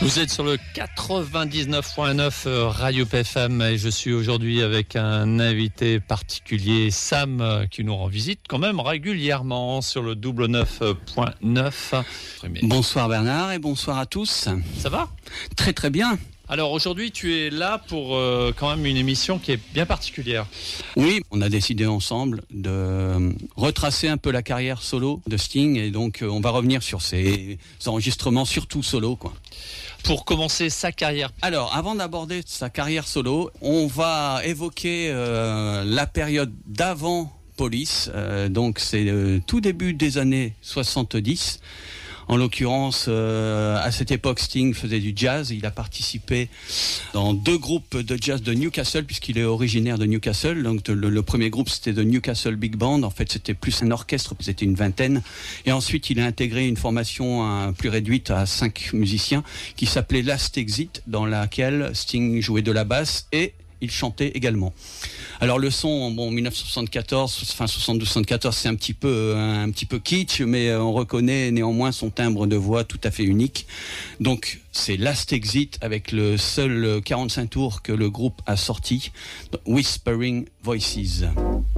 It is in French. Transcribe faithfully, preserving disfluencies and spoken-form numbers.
Vous êtes sur le quatre-vingt-dix-neuf point neuf Radio P F M et je suis aujourd'hui avec un invité particulier, Sam, qui nous rend visite quand même régulièrement sur le double neuf point neuf. Bonsoir Bernard et bonsoir à tous. Ça va ? Très très bien. Alors aujourd'hui, tu es là pour euh, quand même une émission qui est bien particulière. Oui, on a décidé ensemble de retracer un peu la carrière solo de Sting et donc euh, on va revenir sur ses enregistrements, surtout solo, quoi. Pour commencer sa carrière. Alors, avant d'aborder sa carrière solo, on va évoquer euh, la période d'avant Police. Euh, donc c'est le tout début des années soixante-dix. En l'occurrence, euh, à cette époque, Sting faisait du jazz. Il a participé dans deux groupes de jazz de Newcastle, puisqu'il est originaire de Newcastle. Donc le, le premier groupe, c'était The Newcastle Big Band. En fait, c'était plus un orchestre, c'était une vingtaine. Et ensuite, il a intégré une formation hein, plus réduite à cinq musiciens, qui s'appelait Last Exit, dans laquelle Sting jouait de la basse et il chantait également. Alors le son, bon, dix-neuf cent soixante-quatorze, enfin soixante-douze soixante-quatorze, c'est un petit peu un petit peu kitsch, mais on reconnaît néanmoins son timbre de voix tout à fait unique. Donc c'est Last Exit avec le seul quarante-cinq tours que le groupe a sorti, Whispering Voices.